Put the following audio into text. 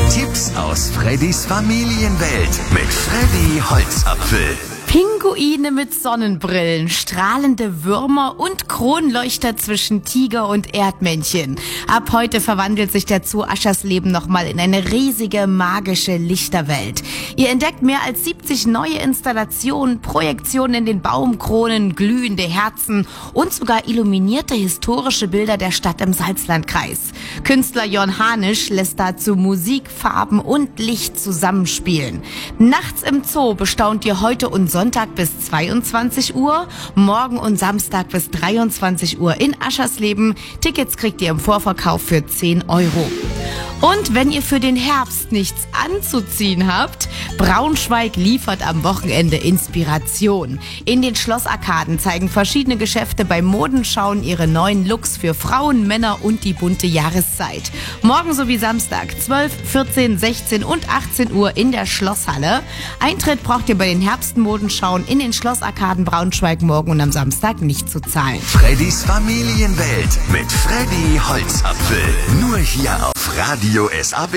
Tipps aus Freddys Familienwelt mit Freddy Holzapfel. Pinguine mit Sonnenbrillen, strahlende Würmer und Kronleuchter zwischen Tiger und Erdmännchen. Ab heute verwandelt sich der Zoo Aschersleben nochmal in eine riesige, magische Lichterwelt. Ihr entdeckt mehr als 70 neue Installationen, Projektionen in den Baumkronen, glühende Herzen und sogar illuminierte historische Bilder der Stadt im Salzlandkreis. Künstler Jon Hanisch lässt dazu Musik, Farben und Licht zusammenspielen. Nachts im Zoo bestaunt ihr heute und Sonntag bis 22 Uhr, morgen und Samstag bis 23 Uhr in Aschersleben. Tickets kriegt ihr im Vorverkauf für 10 Euro. Und wenn ihr für den Herbst nichts anzuziehen habt, Braunschweig liefert am Wochenende Inspiration. In den Schlossarkaden zeigen verschiedene Geschäfte beim Modenschauen ihre neuen Looks für Frauen, Männer und die bunte Jahreszeit. Morgen sowie Samstag 12, 14, 16 und 18 Uhr in der Schlosshalle. Eintritt braucht ihr bei den Herbstmodenschauen in den Schlossarkaden Braunschweig morgen und am Samstag nicht zu zahlen. Freddys Familienwelt mit Freddy Holzapfel. Nur hier auf Radio SAB.